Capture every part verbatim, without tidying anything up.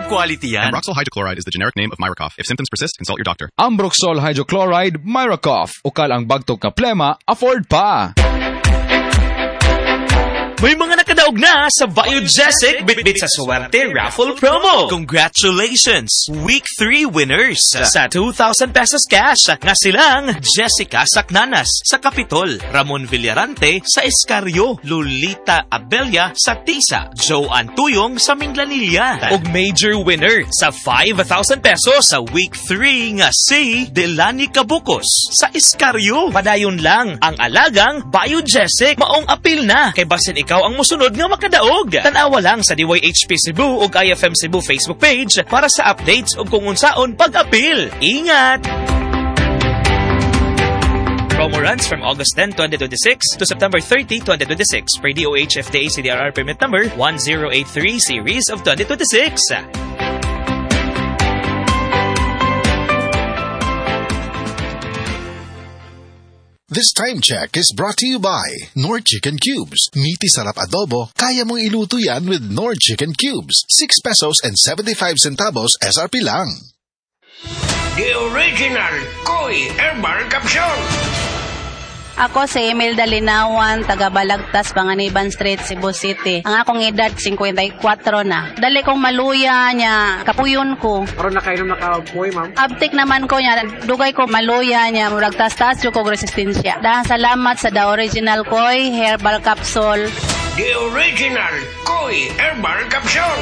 quality yan. Ambroxol hydrochloride is the generic name of Myracough. If symptoms persist, consult your doctor. Ambroxol hydrochloride, Myracough. Ukal ang bagtog ka plema, afford pa. May mga nakadaog na sa Biogesic Bitbit sa Suwerte Raffle Promo. Congratulations! Week three winners sa two thousand pesos cash nga silang Jessica Sacnanas sa Capitol, Ramon Villarante sa Escarrio, Lolita Abelia sa Tisa, Joe Antuyong sa Minglanilla, ug major winner sa five thousand pesos sa Week three nga si Delani Cabukos sa Escarrio. Padayon lang ang alagang Biogesic. Maong apil na kay basin ikaw ang musunod nga makadaog. Tanawa lang sa D Y H P Cebu ug I F M Cebu Facebook page para sa updates ug kung unsaon pag-apil. Ingat! Promo runs from August tenth, twenty twenty-six to September thirtieth, twenty twenty-six per D O H F D A C D R R permit number one zero eight three series of twenty twenty-six. This time check is brought to you by Knorr Chicken Cubes. Meaty sarap adobo, kaya mong iluto yan with Knorr Chicken Cubes. six pesos and seventy-five centavos S R P lang. The original Koi Herbal Capsule. Ako si Emil Dalinawan, taga Balagtas, Panganiban Street, Cebu City. Ang akong edad, fifty-four na. Dali kong maluya niya, kapuyon ko. Karon na kayo na nakapuy, ma'am? Abtik naman ko niya, dugay ko maluya niya, murag tas-tas yung kong resistensya. Dahil salamat sa The Original Koi Herbal Capsule. The original Koi Herbal Capsule.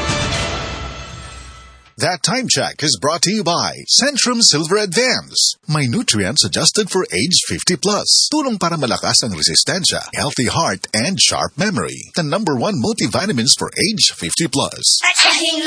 That time check is brought to you by Centrum Silver Advance. May nutrients adjusted for age fifty plus. Tulong para malakas ang resistensya, healthy heart, and sharp memory. The number one multivitamins for age fifty plus.